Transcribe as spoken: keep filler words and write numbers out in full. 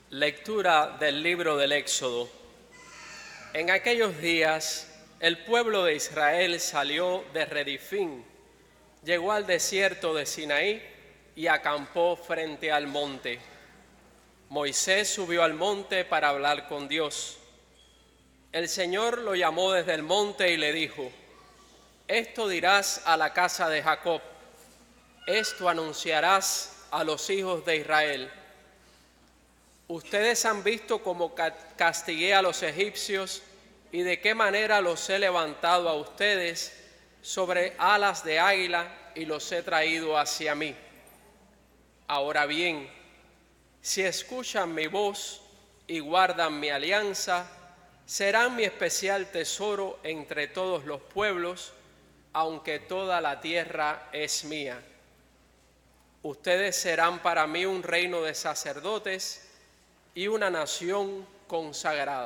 Lectura del libro del Éxodo. En aquellos días, el pueblo de Israel salió de Redifín, llegó al desierto de Sinaí y acampó frente al monte. Moisés subió al monte para hablar con Dios. El Señor lo llamó desde el monte y le dijo: «Esto dirás a la casa de Jacob, esto anunciarás a los hijos de Israel. Ustedes han visto cómo castigué a los egipcios y de qué manera los he levantado a ustedes sobre alas de águila y los he traído hacia mí. Ahora bien, si escuchan mi voz y guardan mi alianza, serán mi especial tesoro entre todos los pueblos, aunque toda la tierra es mía. Ustedes serán para mí un reino de sacerdotes y una nación consagrada.